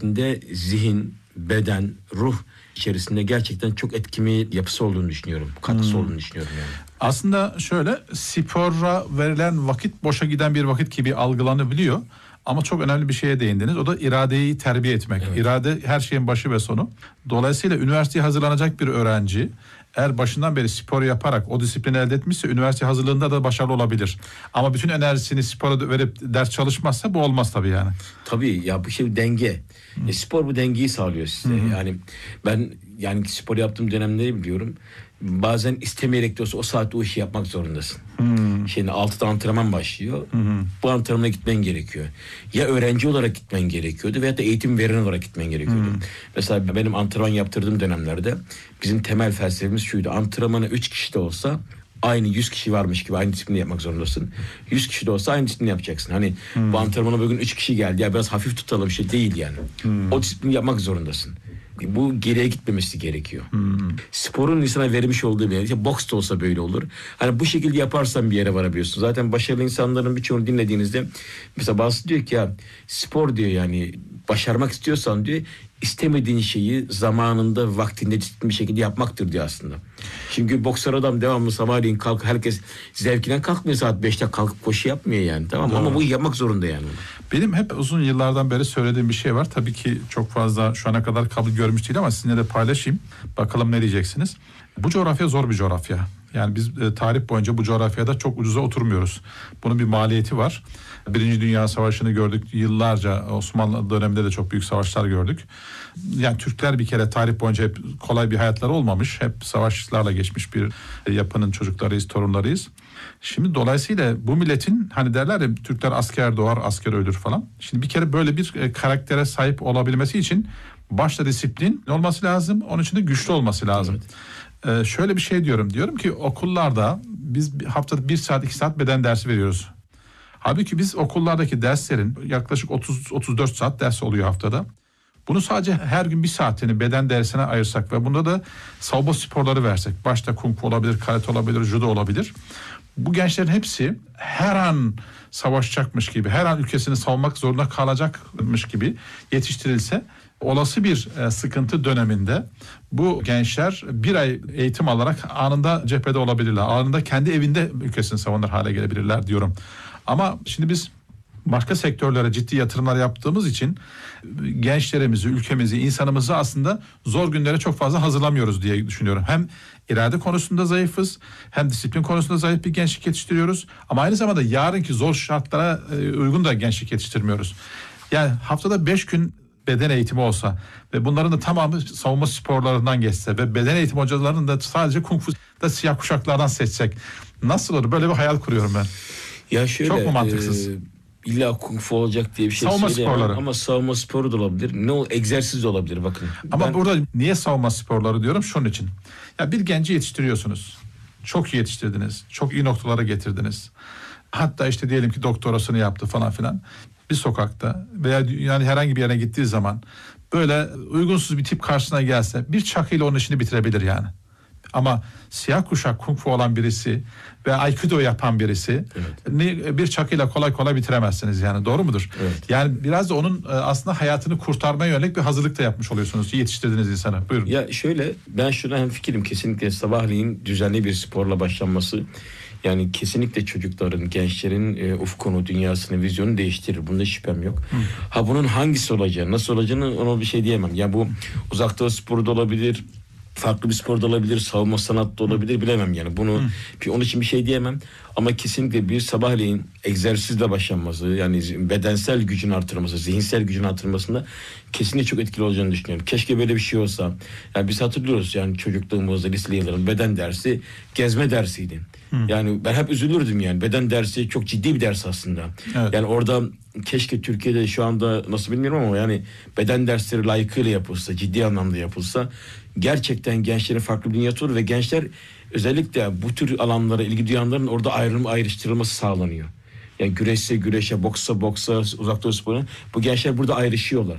şeklinde zihin, beden, ruh içerisinde gerçekten çok etkili yapısı olduğunu düşünüyorum. Katkısı olduğunu düşünüyorum yani. Aslında şöyle, spora verilen vakit boşa giden bir vakit gibi algılanabiliyor. Ama çok önemli bir şeye değindiniz. O da iradeyi terbiye etmek. Evet. İrade her şeyin başı ve sonu. Dolayısıyla üniversiteye hazırlanacak bir öğrenci eğer başından beri spor yaparak o disiplini elde etmişse üniversite hazırlığında da başarılı olabilir. Ama bütün enerjisini spora verip ders çalışmazsa bu olmaz tabii yani. Tabii ya, bu şey denge. Spor bu dengeyi sağlıyor size. Yani ben spor yaptığım dönemleri biliyorum. Bazen istemeyerek de olsa o saatte o işi yapmak zorundasın. Şimdi 6'da antrenman başlıyor. Bu antrenmana gitmen gerekiyor. Ya öğrenci olarak gitmen gerekiyordu veya da eğitim veren olarak gitmen gerekiyordu. Mesela benim antrenman yaptırdığım dönemlerde bizim temel felsefemiz şuydu: antrenmana 3 kişi de olsa aynı 100 kişi varmış gibi aynı disiplini yapmak zorundasın. 100 kişi de olsa aynı disiplini yapacaksın. Hani bu antrenmana bugün 3 kişi geldi ya biraz hafif tutalım şey değil yani. O disiplini yapmak zorundasın. Bu geriye gitmemesi gerekiyor. Sporun insana vermiş olduğu bir yer. Boks da olsa böyle olur. Hani bu şekilde yaparsan bir yere varabiliyorsun. Zaten başarılı insanların birçoğunu dinlediğinizde mesela bazısı diyor ki ya spor diyor, yani başarmak istiyorsan diyor, istemediğin şeyi zamanında, vaktinde ciddi bir şekilde yapmaktır diyor aslında. Çünkü boksör adam devamlı sabahleyin kalk, herkes zevkinden kalkmıyor, saat 5'te kalkıp koşu yapmıyor yani, tamam mı? Ama bu yapmak zorunda yani. Benim hep uzun yıllardan beri söylediğim bir şey var. Tabii ki çok fazla şu ana kadar kabul görmüş değil ama sizinle de paylaşayım. Bakalım ne diyeceksiniz. Bu coğrafya zor bir coğrafya. Yani biz tarih boyunca bu coğrafyada çok ucuza oturmuyoruz. Bunun bir maliyeti var. Birinci Dünya Savaşı'nı gördük. Yıllarca Osmanlı döneminde de çok büyük savaşlar gördük. Yani Türkler bir kere tarih boyunca hep kolay bir hayatları olmamış. Hep savaşlarla geçmiş bir yapının çocuklarıyız, torunlarıyız. Şimdi dolayısıyla bu milletin, hani derler ya, Türkler asker doğar, asker ölür falan. Şimdi bir kere böyle bir karaktere sahip olabilmesi için başta disiplin olması lazım. Onun için de güçlü olması lazım. Evet. Şöyle bir şey diyorum. Diyorum ki okullarda biz haftada 1 saat 2 saat beden dersi veriyoruz. Halbuki biz okullardaki derslerin yaklaşık 30-34 saat ders oluyor haftada. Bunu sadece her gün 1 saatini beden dersine ayırsak ve bunda da savunma sporları versek. Başta kung fu olabilir, karate olabilir, judo olabilir. Bu gençlerin hepsi her an savaşacakmış gibi, her an ülkesini savunmak zorunda kalacakmış gibi yetiştirilse, olası bir sıkıntı döneminde bu gençler 1 ay eğitim alarak anında cephede olabilirler. Anında kendi evinde ülkesini savunur hale gelebilirler diyorum. Ama şimdi biz başka sektörlere ciddi yatırımlar yaptığımız için gençlerimizi, ülkemizi, insanımızı aslında zor günlere çok fazla hazırlamıyoruz diye düşünüyorum. Hem irade konusunda zayıfız, hem disiplin konusunda zayıf bir gençlik yetiştiriyoruz. Ama aynı zamanda yarınki zor şartlara uygun da gençlik yetiştirmiyoruz. Yani haftada 5 gün beden eğitimi olsa ve bunların da tamamı savunma sporlarından geçse ve beden eğitimi hocalarının da sadece kung fu'da siyah kuşaklardan seçsek nasıl olur? Böyle bir hayal kuruyorum ben. Ya şöyle, çok mu mantıksız? İlla kung fu olacak diye bir şey savunma söyleyemem sporları. Ama savunma sporu da olabilir. Egzersiz de olabilir bakın. Ama burada niye savunma sporları diyorum? Şunun için. Ya bir genci yetiştiriyorsunuz. Çok iyi yetiştirdiniz. Çok iyi noktalara getirdiniz. Hatta işte diyelim ki doktorasını yaptı falan filan. Bir sokakta veya yani herhangi bir yere gittiği zaman böyle uygunsuz bir tip karşısına gelse bir çakıyla onun işini bitirebilir yani. Ama siyah kuşak kung fu olan birisi ve aikido yapan birisi, bir çakıyla kolay kolay bitiremezsiniz yani, doğru mudur? Evet. Yani biraz da onun aslında hayatını kurtarmaya yönelik bir hazırlık da yapmış oluyorsunuz yetiştirdiğiniz insana. Buyurun. Ya şöyle, ben şuna hemfikirim, kesinlikle sabahleyin düzenli bir sporla başlanması yani kesinlikle çocukların, gençlerin ufkunu, dünyasını, vizyonu değiştirir. Bunda şüphem yok. Bunun hangisi olacağı, nasıl olacağını ona bir şey diyemem. Ya bu uzak doğu sporu da olabilir, farklı bir spor da olabilir, savunma sanat da olabilir, bilemem yani. Onun için bir şey diyemem. Ama kesinlikle bir sabahleyin egzersizle başlanması, yani bedensel gücün artırılması, zihinsel gücün artırılmasında kesinlikle çok etkili olacağını düşünüyorum. Keşke böyle bir şey olsa. Yani biz hatırlıyoruz yani çocukluğumuzda, liseli yılların beden dersi gezme dersiydi. Yani ben hep üzülürdüm yani. Beden dersi çok ciddi bir ders aslında. Evet. Yani orada keşke Türkiye'de şu anda nasıl bilmiyorum ama yani beden dersleri layıkıyla yapılsa, ciddi anlamda yapılsa gerçekten gençlerin farklı bir dünyası olur ve gençler özellikle bu tür alanlara ilgi duyanların orada ayrıştırılması sağlanıyor. Yani güreşse güreşe, boksa boksa, uzak doğu sporuna bu gençler burada ayrışıyorlar.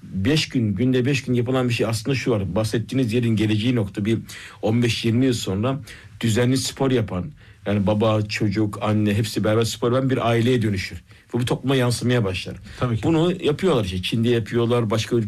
5 gün, günde 5 gün yapılan bir şey aslında şu var. Bahsettiğiniz yerin geleceği nokta bir 15-20 yıl sonra düzenli spor yapan, yani baba, çocuk, anne hepsi beraber spor yapan bir aileye dönüşür. Bu bir topluma yansımaya başlar. Tabii ki. Bunu yapıyorlar işte. Çin'de yapıyorlar, başka